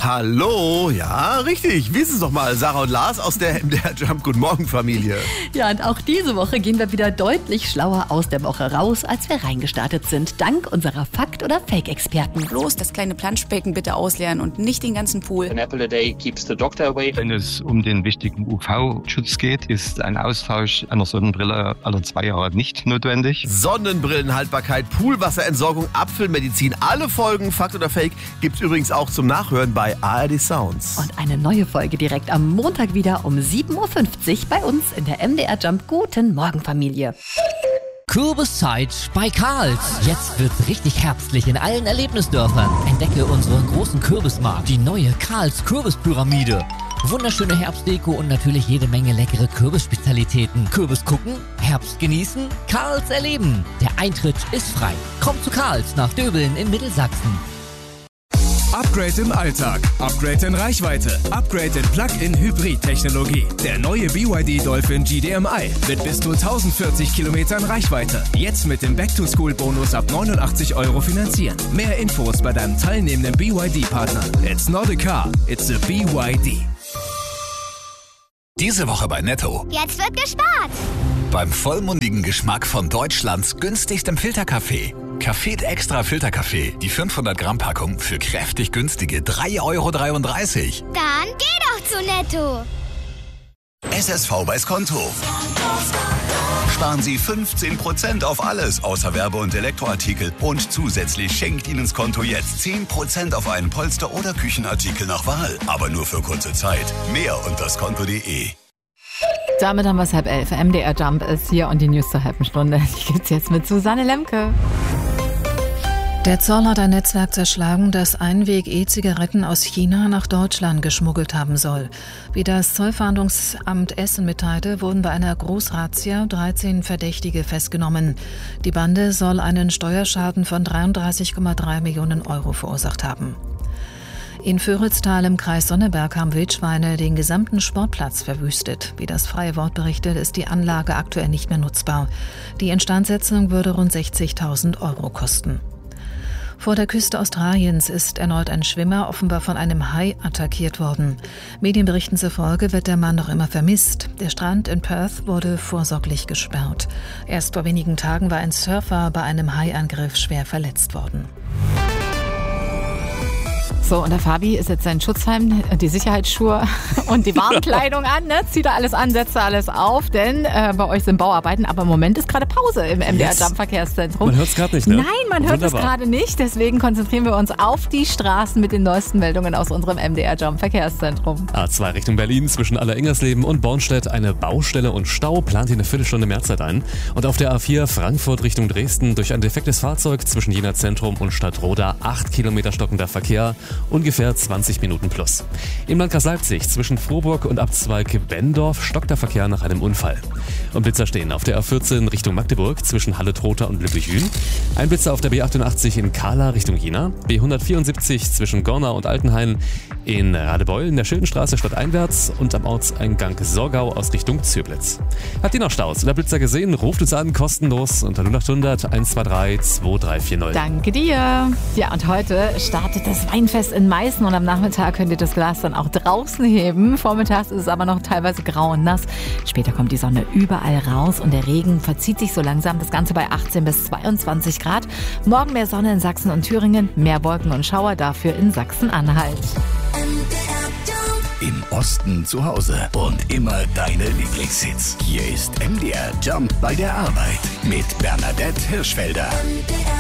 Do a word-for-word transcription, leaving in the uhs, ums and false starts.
Hallo, ja, richtig. Wie ist es doch mal, Sarah und Lars aus der M D R Jump Guten Morgen Familie. Ja, und auch diese Woche gehen wir wieder deutlich schlauer aus der Woche raus, als wir reingestartet sind, dank unserer Fakt- oder Fake-Experten. Bloß das kleine Planschbecken bitte ausleeren und nicht den ganzen Pool. An apple a day keeps the doctor away. Wenn es um den wichtigen U V-Schutz geht, ist ein Austausch einer Sonnenbrille alle zwei Jahre nicht notwendig. Sonnenbrillenhaltbarkeit, Poolwasserentsorgung, Apfelmedizin, alle Folgen Fakt oder Fake gibt's übrigens auch zum Nachhören bei A R D Sounds. Und eine neue Folge direkt am Montag wieder um sieben Uhr fünfzig bei uns in der M D R Jump Guten Morgen Familie. Kürbiszeit bei Karls. Jetzt wird's richtig herbstlich in allen Erlebnisdörfern. Entdecke unseren großen Kürbismarkt, die neue Karls Kürbispyramide. Wunderschöne Herbstdeko und natürlich jede Menge leckere Kürbisspezialitäten. Kürbis gucken, Herbst genießen, Karls erleben. Der Eintritt ist frei. Komm zu Karls nach Döbeln in Mittelsachsen. Upgrade im Alltag, Upgrade in Reichweite, Upgrade in Plug-in-Hybrid-Technologie. Der neue B Y D Dolphin G D M I mit bis zu tausendvierzig Kilometern Reichweite. Jetzt mit dem Back-to-School-Bonus ab neunundachtzig Euro finanzieren. Mehr Infos bei deinem teilnehmenden B Y D-Partner. It's not a car, it's a B Y D. Diese Woche bei Netto. Jetzt wird gespart. Beim vollmundigen Geschmack von Deutschlands günstigstem Filterkaffee. Café Extra Filterkaffee. Die fünfhundert Gramm Packung für kräftig günstige drei Euro dreiunddreißig. Dann geh doch zu Netto. S S V weiß Konto. Sparen Sie fünfzehn Prozent auf alles außer Werbe- und Elektroartikel. Und zusätzlich schenkt Ihnen das Konto jetzt zehn Prozent auf einen Polster- oder Küchenartikel nach Wahl. Aber nur für kurze Zeit. Mehr unter das Konto punkt de. Damit haben wir es halb elf. M D R Jump ist hier und die News zur halben Stunde. Die gibt's jetzt mit Susanne Lemke. Der Zoll hat ein Netzwerk zerschlagen, das Einweg-E-Zigaretten aus China nach Deutschland geschmuggelt haben soll. Wie das Zollfahndungsamt Essen mitteilte, wurden bei einer Großrazzia dreizehn Verdächtige festgenommen. Die Bande soll einen Steuerschaden von dreiunddreißig Komma drei Millionen Euro verursacht haben. In Föritztal im Kreis Sonneberg haben Wildschweine den gesamten Sportplatz verwüstet. Wie das Freie Wort berichtet, ist die Anlage aktuell nicht mehr nutzbar. Die Instandsetzung würde rund sechzigtausend Euro kosten. Vor der Küste Australiens ist erneut ein Schwimmer offenbar von einem Hai attackiert worden. Medienberichten zufolge wird der Mann noch immer vermisst. Der Strand in Perth wurde vorsorglich gesperrt. Erst vor wenigen Tagen war ein Surfer bei einem Haiangriff schwer verletzt worden. So, und der Fabi ist jetzt sein Schutzhelm, die Sicherheitsschuhe und die Warnkleidung an. Ne? Zieht er alles an, setzt er alles auf, denn äh, bei euch sind Bauarbeiten. Aber im Moment ist gerade Pause im M D R Jump Verkehrszentrum. Man hört es gerade nicht, ne? Nein, man hört Wunderbar. es gerade nicht. Deswegen konzentrieren wir uns auf die Straßen mit den neuesten Meldungen aus unserem M D R Jump Verkehrszentrum. A zwei Richtung Berlin zwischen Aller-Ingersleben und Bornstedt eine Baustelle und Stau, plant hier eine Viertelstunde Mehrzeit ein. Und auf der A vier Frankfurt Richtung Dresden durch ein defektes Fahrzeug zwischen Jena Zentrum und Stadtroda acht Kilometer stockender Verkehr. Ungefähr zwanzig Minuten plus. Im Landkreis Leipzig zwischen Frohburg und Abzweig-Bendorf stockt der Verkehr nach einem Unfall. Und Blitzer stehen auf der A vierzehn Richtung Magdeburg zwischen Halle-Trotha und Lübbecke-Hüen. Ein Blitzer auf der B achtundachtzig in Kahla Richtung Jena. B hundertvierundsiebzig zwischen Gorna und Altenhain. In Radebeul in der Schildenstraße stadteinwärts und am Ortseingang Sorgau aus Richtung Zöblitz. Habt ihr noch Staus oder Blitzer gesehen? Ruft uns an, kostenlos unter null acht hundert eins zwei drei zwei drei vier null. Danke dir. Ja, und heute startet das Weinfest in Meißen und am Nachmittag könnt ihr das Glas dann auch draußen heben. Vormittags ist es aber noch teilweise grau und nass. Später kommt die Sonne überall raus und der Regen verzieht sich so langsam. Das Ganze bei achtzehn bis zweiundzwanzig Grad. Morgen mehr Sonne in Sachsen und Thüringen, mehr Wolken und Schauer dafür in Sachsen-Anhalt. Im Osten zu Hause und immer deine Lieblingshits. Hier ist M D R Jump bei der Arbeit mit Bernadette Hirschfelder.